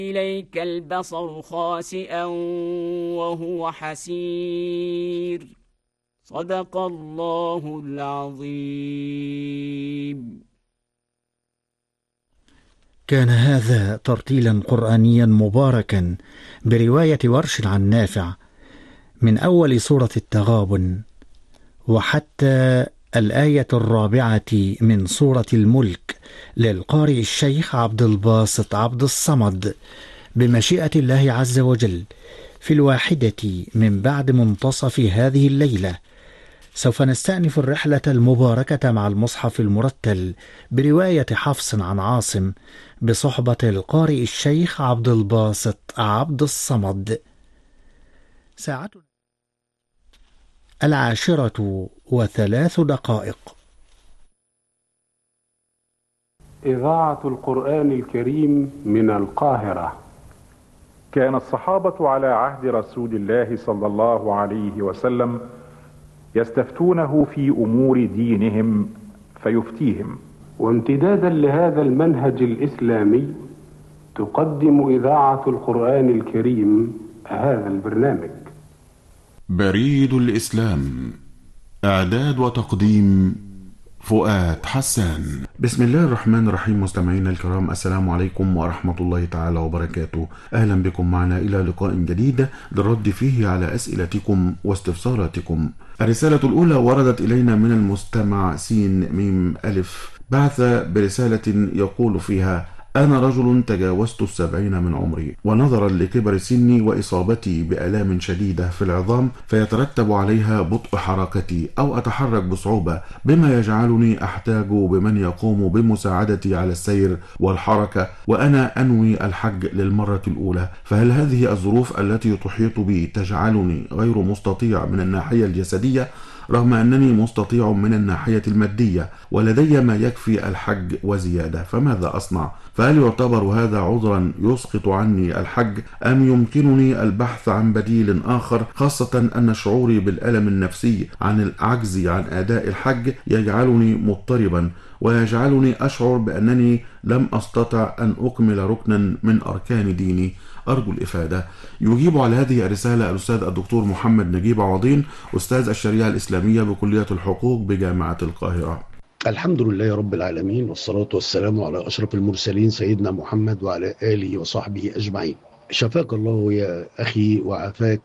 إليك البصر خاسئا وهو حسير. صدق الله العظيم. كان هذا ترتيلا قرآنيا مباركا برواية ورش عن نافع من أول سورة التغابن وحتى الآية 4 من سورة الملك للقارئ الشيخ عبد الباسط عبد الصمد بمشيئة الله عز وجل في 1 من بعد منتصف هذه الليلة. سوف نستأنف الرحلة المباركة مع المصحف المرتل برواية حفص عن عاصم بصحبة القارئ الشيخ عبد الباسط عبد الصمد. ساعة 10:03. إذاعة القرآن الكريم من القاهرة. كان الصحابة على عهد رسول الله صلى الله عليه وسلم يستفتونه في أمور دينهم فيفتيهم. وامتدادا لهذا المنهج الإسلامي تقدم إذاعة القرآن الكريم هذا البرنامج. بريد الإسلام، إعداد وتقديم فؤاد حسان. بسم الله الرحمن الرحيم. مستمعينا الكرام، السلام عليكم ورحمة الله تعالى وبركاته. أهلا بكم معنا إلى لقاء جديد للرد فيه على أسئلتكم واستفساراتكم. الرسالة الأولى وردت إلينا من المستمع سين ميم ألف، بعث برسالة يقول فيها: أنا رجل تجاوزت 70 من عمري، ونظرا لكبر سني وإصابتي بآلام شديدة في العظام فيترتب عليها بطء حركتي أو أتحرك بصعوبة، بما يجعلني أحتاج بمن يقوم بمساعدتي على السير والحركة، وأنا أنوي الحج للمرة الأولى، فهل هذه الظروف التي تحيط بي تجعلني غير مستطيع من الناحية الجسدية، رغم أنني مستطيع من الناحية المادية ولدي ما يكفي الحج وزيادة؟ فماذا أصنع؟ فهل يعتبر هذا عذرا يسقط عني الحج، أم يمكنني البحث عن بديل آخر، خاصة أن شعوري بالألم النفسي عن العجز عن أداء الحج يجعلني مضطربا ويجعلني أشعر بأنني لم أستطع أن أكمل ركنا من أركان ديني؟ أرجو الإفادة. يجيب على هذه الرسالة الأستاذ الدكتور محمد نجيب عوضين، أستاذ الشريعة الإسلامية بكلية الحقوق بجامعة القاهرة. الحمد لله رب العالمين، والصلاة والسلام على أشرف المرسلين سيدنا محمد وعلى آله وصحبه أجمعين. شفاك الله يا أخي وعافاك.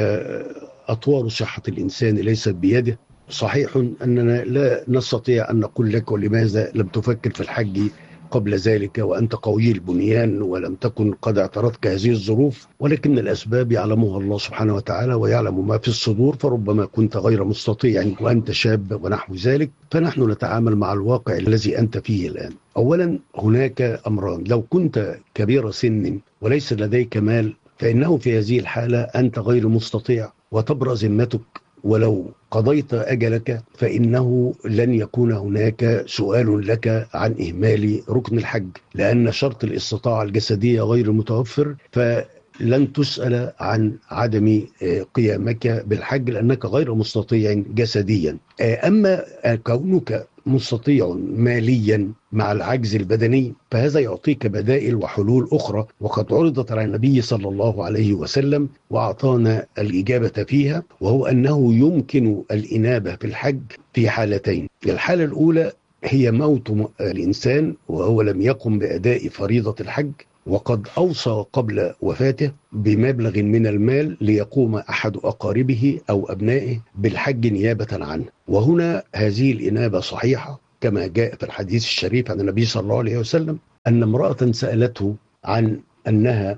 فأطوار صحة الإنسان ليست بيده. صحيح أننا لا نستطيع أن نقول لك ولماذا لم تفكر في الحج قبل ذلك وأنت قوي البنيان ولم تكن قد اعترضك هذه الظروف، ولكن الأسباب يعلمها الله سبحانه وتعالى ويعلم ما في الصدور، فربما كنت غير مستطيع وأنت شاب ونحو ذلك، فنحن نتعامل مع الواقع الذي أنت فيه الآن. أولا هناك أمران: لو كنت كبير سن وليس لديك مال فإنه في هذه الحالة أنت غير مستطيع وتبرأ ذمتك، ولو قضيت أجلك فإنه لن يكون هناك سؤال لك عن إهمال ركن الحج، لأن شرط الاستطاعة الجسدية غير متوفر، فلن تسأل عن عدم قيامك بالحج لأنك غير مستطيع جسديا. أما كونك مستطيع ماليا مع العجز البدني فهذا يعطيك بدائل وحلول أخرى، وقد عرضت على النبي صلى الله عليه وسلم وأعطانا الإجابة فيها، وهو أنه يمكن الإنابة في الحج في حالتين. الحالة الأولى هي موت الإنسان وهو لم يقم بأداء فريضة الحج، وقد أوصى قبل وفاته بمبلغ من المال ليقوم أحد أقاربه أو أبنائه بالحج نيابة عنه، وهنا هذه الإنابة صحيحة كما جاء في الحديث الشريف عن النبي صلى الله عليه وسلم أن امرأة سألته عن أنها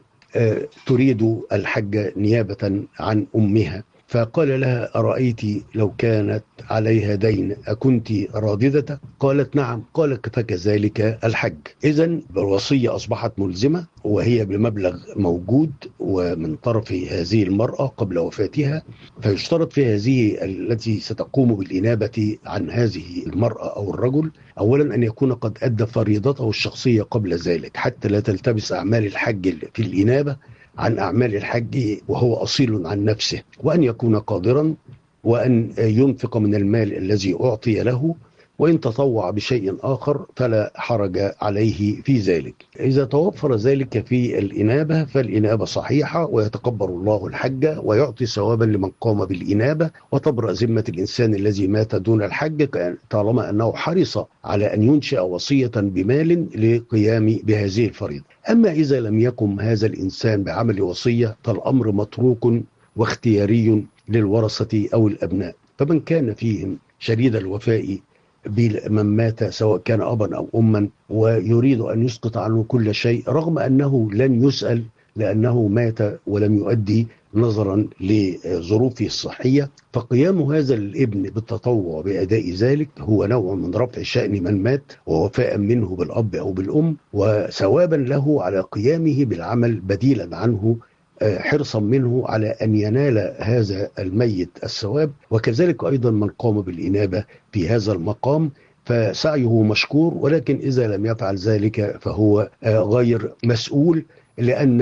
تريد الحج نيابة عن أمها، فقال لها: أرأيت لو كانت عليها دين أكنت راددة؟ قالت: نعم. قال: فكذلك الحج. إذن الوصية أصبحت ملزمة وهي بمبلغ موجود ومن طرف هذه المرأة قبل وفاتها، فيشترط في هذه التي ستقوم بالإنابة عن هذه المرأة أو الرجل أولا أن يكون قد أدى فريضته الشخصية قبل ذلك حتى لا تلتبس أعمال الحج في الإنابة عن أعمال الحج وهو أصيل عن نفسه، وأن يكون قادرا وأن ينفق من المال الذي أعطي له، وأن يكون قد أدى فريضته الشخصية قبل ذلك حتى لا تلتبس أعمال الحج وهو أصيل عن نفسه، وأن يكون قادرا وأن ينفق من المال الذي أعطي له، وأن وإن تطوع بشيء آخر فلا حرج عليه في ذلك. إذا توفر ذلك في الإنابة فالإنابة صحيحة، ويتقبل الله الحج ويعطي ثوابا لمن قام بالإنابة، وتبرأ ذمة الإنسان الذي مات دون الحج طالما أنه حرص على أن ينشئ وصية بمال للقيام بهذه الفريضة. أما إذا لم يقم هذا الإنسان بعمل وصية فالأمر متروك واختياري للورثة أو الأبناء، فمن كان فيهم شديد الوفاء بمن مات سواء كان أبا أو أما ويريد أن يسقط عنه كل شيء رغم أنه لن يسأل لأنه مات ولم يؤدي نظرا لظروفه الصحية، فقيام هذا الابن بالتطوع بأداء ذلك هو نوع من رفع شأن من مات ووفاء منه بالأب أو بالأم، وثوابا له على قيامه بالعمل بديلا عنه، حرصا منه على أن ينال هذا الميت الثواب. وكذلك أيضا من قام بالإنابة في هذا المقام فسعيه مشكور، ولكن إذا لم يفعل ذلك فهو غير مسؤول، لأن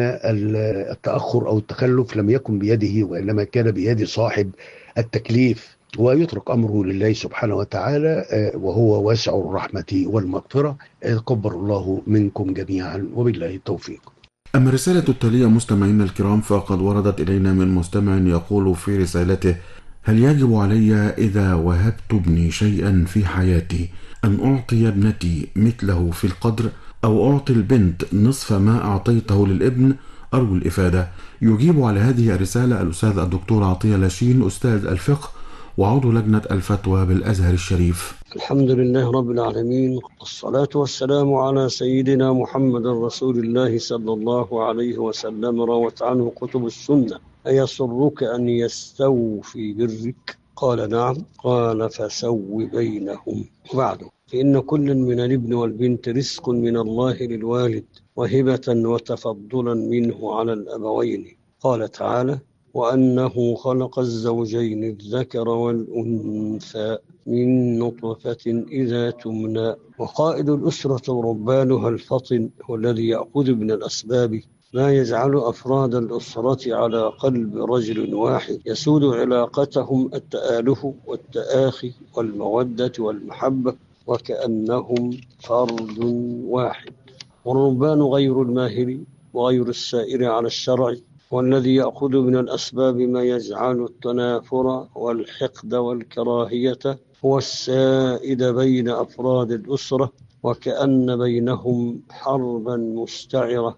التأخر أو التخلف لم يكن بيده وإنما كان بيد صاحب التكليف، ويترك أمره لله سبحانه وتعالى وهو واسع الرحمة والمغفرة. تقبل الله منكم جميعا وبالله التوفيق. أما الرسالة التالية مستمعينا الكرام فقد وردت إلينا من مستمع يقول في رسالته: هل يجب علي إذا وهبت ابني شيئا في حياتي أن أعطي ابنتي مثله في القدر، أو أعطي البنت نصف ما أعطيته للابن؟ أرجو الإفادة. يجيب على هذه الرسالة الأستاذ الدكتور عطية لاشين، أستاذ الفقه وعضو لجنة الفتوى بالأزهر الشريف. الحمد لله رب العالمين، والصلاة والسلام على سيدنا محمد رسول الله صلى الله عليه وسلم. روت عنه كتب السنة: أيسرك أن يستووا في برك؟ قال نعم. قال فسو بينهم. وبعده فإن كل من الابن والبنت رزق من الله للوالد وهبة وتفضلا منه على الأبوين. قال تعالى: وأنه خلق الزوجين الذكر والأنثى من نطفة إذا تمنى. وقائد الأسرة ربانها الفطن هو الذي يأخذ من الأسباب ما يجعل أفراد الأسرة على قلب رجل واحد يسود علاقتهم التآله والتآخي والمودة والمحبة وكأنهم فرد واحد. والربان غير الماهر وغير السائر على الشرع، والذي يأخذ من الأسباب ما يجعل التنافر والحقد والكراهية هو السائد بين أفراد الأسرة، وكأن بينهم حربا مستعرة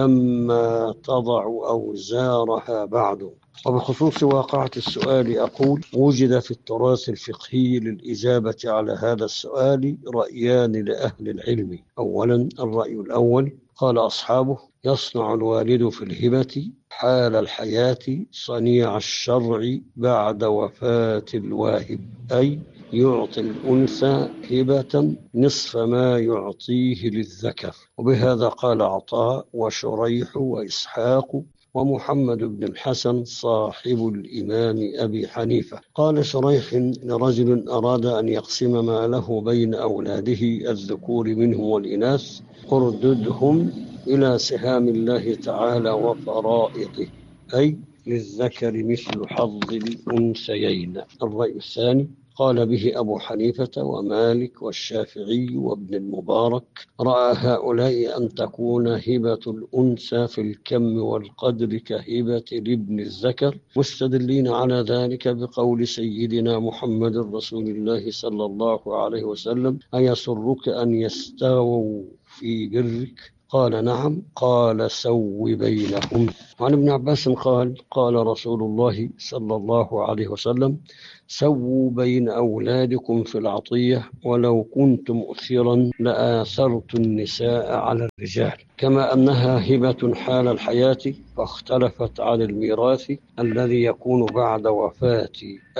لما تضع أوزارها بعد. وبخصوص واقعة السؤال أقول: وجد في التراث الفقهي للإجابة على هذا السؤال رأيان لأهل العلم. أولا، الرأي الأول قال أصحابه: يصنع الوالد في الهبة حال الحياة صنيع الشرع بعد وفاة الواهب، أي يعطي الأنثى هبة نصف ما يعطيه للذكر. وبهذا قال عطاء وشريح وإسحاق ومحمد بن الحسن صاحب الإمام أبي حنيفة. قال شريح لرجل أراد أن يقسم ماله بين أولاده الذكور منهم والإناث: ارددهم إلى سهام الله تعالى وفرائضه، أي للذكر مثل حظ الأنثيين. الرأي الثاني قال به أبو حنيفة ومالك والشافعي وابن المبارك: رأى هؤلاء أن تكون هبة الأنثى في الكم والقدر كهبة لابن الذكر، مستدلين على ذلك بقول سيدنا محمد رسول الله صلى الله عليه وسلم: أيسرك أن يستووا في برك؟ قال نعم. قال سو بينهم. وعن ابن عباس قال رسول الله صلى الله عليه وسلم: سووا بين أولادكم في العطية، ولو كنت مؤثرا لآثرت النساء على الرجال. كما أنها هبة حال الحياة فاختلفت عن الميراث الذي يكون بعد وفاة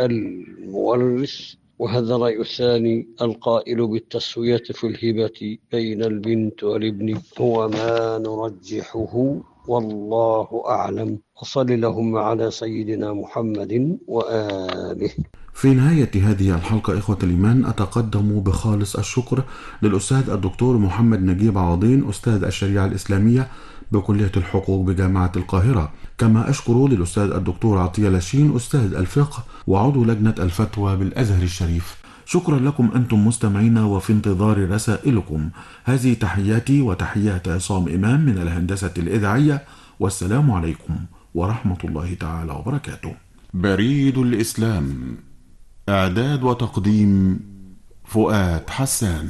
المورث. وهذا الرأي الثاني القائل بالتسوية في الهبة بين البنت والابن هو ما نرجحه، والله أعلم. وصل اللهم على سيدنا محمد وآله. في نهاية هذه الحلقة إخوة الإيمان أتقدم بخالص الشكر للأستاذ الدكتور محمد نجيب عوضين، أستاذ الشريعة الإسلامية بكلية الحقوق بجامعة القاهرة. كما أشكر للأستاذ الدكتور عطية لاشين، أستاذ الفقه وعضو لجنة الفتوى بالأزهر الشريف. شكرا لكم أنتم مستمعين، وفي انتظار رسائلكم. هذه تحياتي وتحيات عصام إمام من الهندسة الإذاعية، والسلام عليكم ورحمة الله تعالى وبركاته. بريد الإسلام، إعداد وتقديم فؤاد حسان.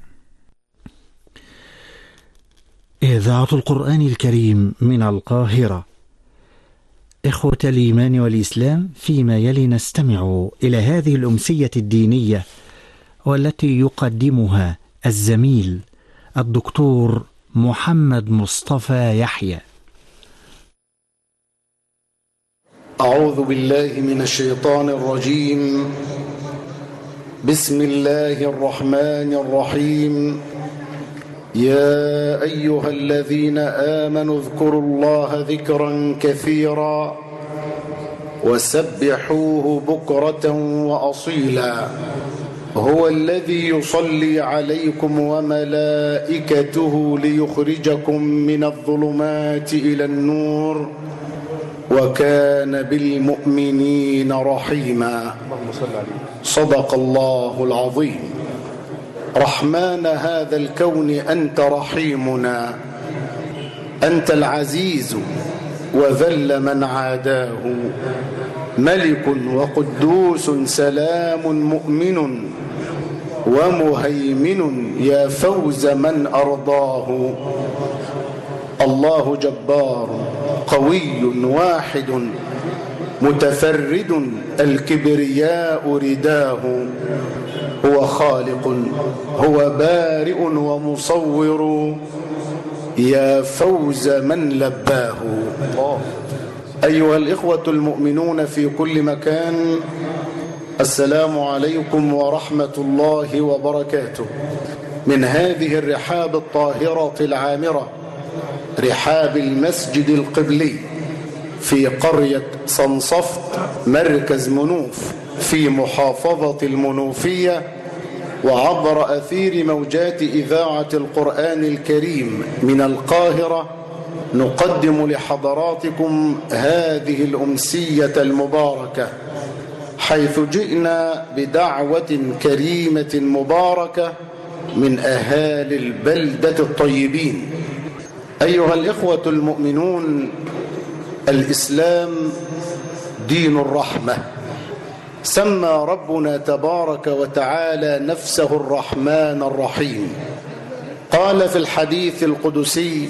إذاعة القرآن الكريم من القاهرة. إخوة الإيمان والإسلام، فيما يلي نستمع إلى هذه الأمسية الدينية والتي يقدمها الزميل الدكتور محمد مصطفى يحيى. أعوذ بالله من الشيطان الرجيم. بسم الله الرحمن الرحيم. يا أيها الذين آمنوا اذكروا الله ذكرا كثيرا وسبحوه بكرة وأصيلا. هو الذي يصلي عليكم وملائكته ليخرجكم من الظلمات إلى النور وكان بالمؤمنين رحيما. صدق الله العظيم. رحمن هذا الكون أنت رحيمنا، أنت العزيز وذل من عاداه، ملك وقدوس سلام مؤمن ومهيمن يا فوز من أرضاه. الله جبار قوي واحد متفرد الكبرياء رداه. هو خالق هو بارئ ومصور يا فوز من لباه. أيها الإخوة المؤمنون في كل مكان، السلام عليكم ورحمة الله وبركاته. من هذه الرحاب الطاهرة العامرة، رحاب المسجد القبلي في قرية صنصفت مركز منوف في محافظة المنوفية، وعبر أثير موجات إذاعة القرآن الكريم من القاهرة، نقدم لحضراتكم هذه الأمسية المباركة، حيث جئنا بدعوة كريمة مباركة من أهالي البلدة الطيبين. أيها الإخوة المؤمنون، الإسلام دين الرحمة. سمى ربنا تبارك وتعالى نفسه الرحمن الرحيم. قال في الحديث القدسي: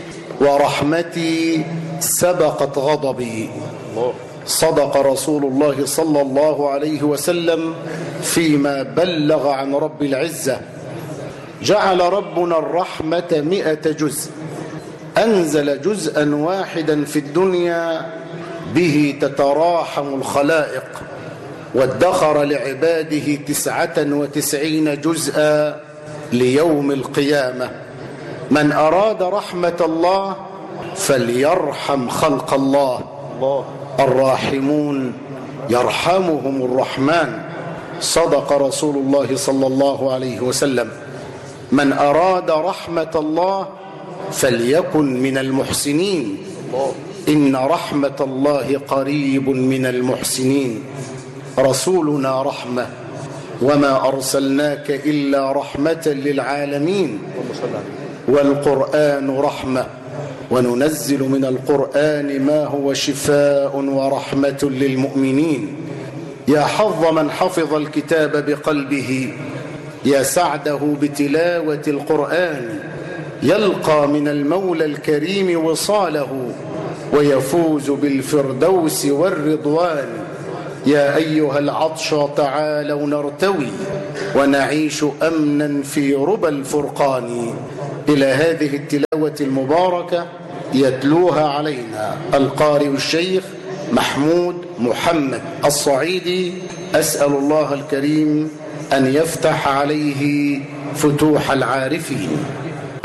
ورحمتي سبقت غضبي. صدق رسول الله صلى الله عليه وسلم فيما بلغ عن رب العزة. جعل ربنا الرحمة 100 جزء، أنزل جزءا واحدا في الدنيا به تتراحم الخلائق، وادخر لعباده 99 جزءا ليوم القيامة. من أراد رحمة الله فليرحم خلق الله، الراحمون يرحمهم الرحمن. صدق رسول الله صلى الله عليه وسلم: من أراد رحمة الله فليكن من المحسنين، إن رحمة الله قريب من المحسنين. رسولنا رحمة، وما أرسلناك إلا رحمة للعالمين. والقرآن رحمة، وننزل من القرآن ما هو شفاء ورحمة للمؤمنين. يا حظ من حفظ الكتاب بقلبه، يا سعده بتلاوة القرآن، يلقى من المولى الكريم وصاله ويفوز بالفردوس والرضوان. يا أيها العطش تعالوا نرتوي ونعيش أمنا في ربى الفرقان. إلى هذه التلاوة المباركة يتلوها علينا القارئ الشيخ محمود محمد الصعيدي. أسأل الله الكريم أن يفتح عليه فتوح العارفين.